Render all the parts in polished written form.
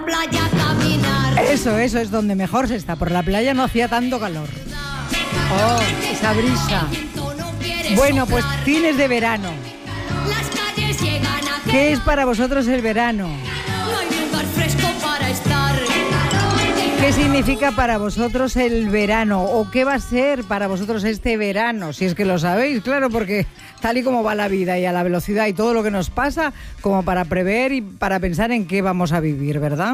playa a caminar. Eso es donde mejor se está. Por la playa no hacía tanto calor. Oh, esa brisa. Bueno, pues fines de verano. Las calles llegan a... ¿Qué es para vosotros el verano? No hay lugar fresco para estar. ¿Qué significa para vosotros el verano? ¿O qué va a ser para vosotros este verano? Si es que lo sabéis, claro, porque tal y como va la vida y a la velocidad y todo lo que nos pasa, como para prever y para pensar en qué vamos a vivir, ¿verdad?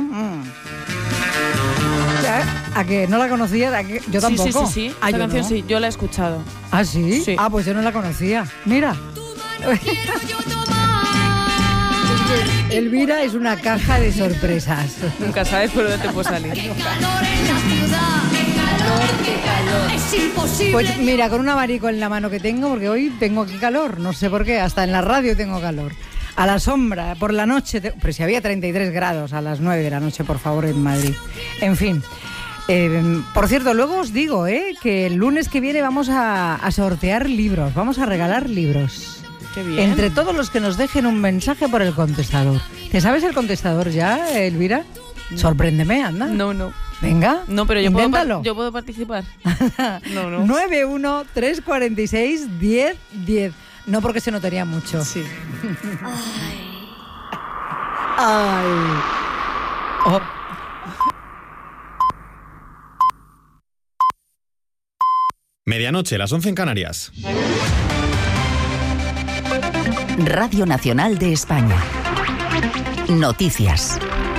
¿A que no la conocías? Yo tampoco. Sí. Ah, Esta canción no. sí, yo la he escuchado. ¿Ah, sí? Sí. Ah, pues yo no la conocía. Mira. Quiero yo tomar. Elvira es una caja de sorpresas. Nunca sabes por dónde te puede salir. Calor en la ciudad. Qué calor. Es imposible. Pues mira, con un abanico en la mano que tengo, porque hoy tengo aquí calor, no sé por qué, hasta en la radio tengo calor. A la sombra, por la noche, pero si había 33 grados a las 9 de la noche, por favor, en Madrid. En fin. Por cierto, luego os digo que el lunes que viene vamos a sortear libros, vamos a regalar libros. Qué bien. Entre todos los que nos dejen un mensaje por el contestador. ¿Te sabes el contestador ya, Elvira? Sorpréndeme, anda. No. Venga, No, pero inténtalo. yo puedo participar. No. 913461010. No, porque se notaría mucho. Sí. Ay. Oh. Medianoche, las 11 en Canarias. Radio Nacional de España. Noticias.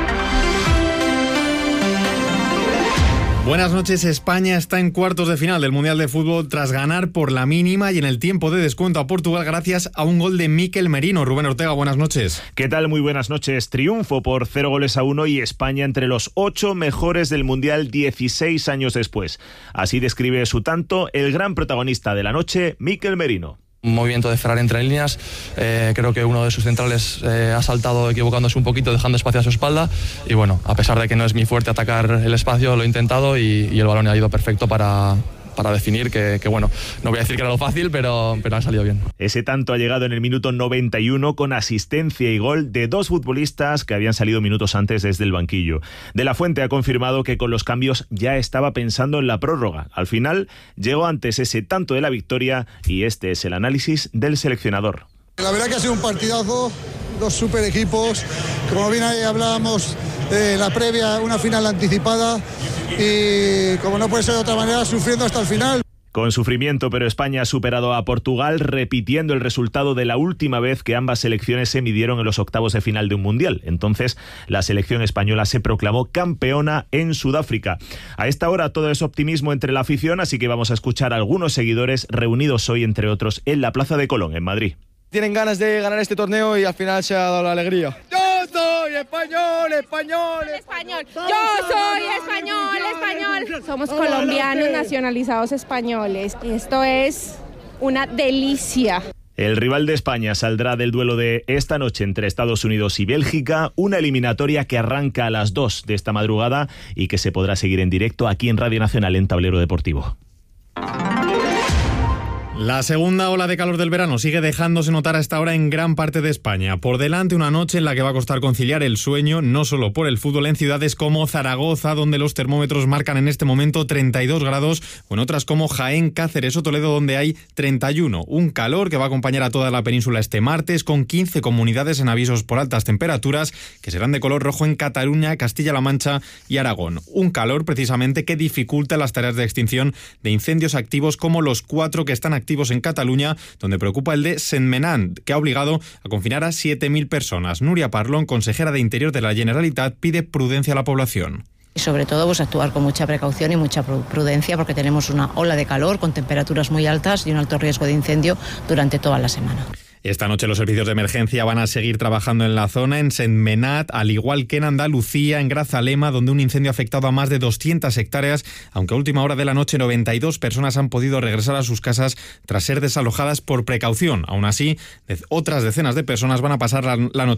Buenas noches. España está en cuartos de final del Mundial de Fútbol tras ganar por la mínima y en el tiempo de descuento a Portugal gracias a un gol de Mikel Merino. Rubén Ortega, buenas noches. ¿Qué tal? Muy buenas noches. Triunfo por 0-1 y España entre los 8 mejores del Mundial 16 años después. Así describe su tanto el gran protagonista de la noche, Mikel Merino. Un movimiento de Ferrari entre líneas, creo que uno de sus centrales ha saltado equivocándose un poquito, dejando espacio a su espalda y bueno, a pesar de que no es mi fuerte atacar el espacio, lo he intentado y el balón ha ido perfecto para definir que bueno, no voy a decir que era lo fácil, pero ha salido bien. Ese tanto ha llegado en el minuto 91 con asistencia y gol de 2 futbolistas que habían salido minutos antes desde el banquillo. De la Fuente ha confirmado que con los cambios ya estaba pensando en la prórroga. Al final llegó antes ese tanto de la victoria y este es el análisis del seleccionador. La verdad que ha sido un partidazo, 2 super equipos, como bien hablábamos de la previa, una final anticipada y como no puede ser de otra manera, sufriendo hasta el final. Con sufrimiento, pero España ha superado a Portugal, repitiendo el resultado de la última vez que ambas selecciones se midieron en los octavos de final de un mundial. Entonces, la selección española se proclamó campeona en Sudáfrica. A esta hora todo es optimismo entre la afición, así que vamos a escuchar a algunos seguidores reunidos hoy, entre otros, en la Plaza de Colón, en Madrid. Tienen ganas de ganar este torneo y al final se ha dado la alegría. Yo soy español. Yo soy español. Somos colombianos nacionalizados españoles. Esto es una delicia. El rival de España saldrá del duelo de esta noche entre Estados Unidos y Bélgica, una eliminatoria que arranca a las 2 de esta madrugada y que se podrá seguir en directo aquí en Radio Nacional en Tablero Deportivo. La segunda ola de calor del verano sigue dejándose notar a esta hora en gran parte de España. Por delante una noche en la que va a costar conciliar el sueño, no solo por el fútbol, en ciudades como Zaragoza, donde los termómetros marcan en este momento 32 grados, o en otras como Jaén, Cáceres o Toledo, donde hay 31. Un calor que va a acompañar a toda la península este martes, con 15 comunidades en avisos por altas temperaturas, que serán de color rojo en Cataluña, Castilla-La Mancha y Aragón. Un calor precisamente que dificulta las tareas de extinción de incendios activos como los 4 que están activos en Cataluña, donde preocupa el de Sentmenat, que ha obligado a confinar a 7.000 personas. Núria Parlon, consejera de Interior de la Generalitat, pide prudencia a la población. Y sobre todo pues actuar con mucha precaución y mucha prudencia porque tenemos una ola de calor con temperaturas muy altas y un alto riesgo de incendio durante toda la semana. Esta noche los servicios de emergencia van a seguir trabajando en la zona, en Sentmenat, al igual que en Andalucía, en Grazalema, donde un incendio ha afectado a más de 200 hectáreas, aunque a última hora de la noche 92 personas han podido regresar a sus casas tras ser desalojadas por precaución. Aún así, otras decenas de personas van a pasar la noche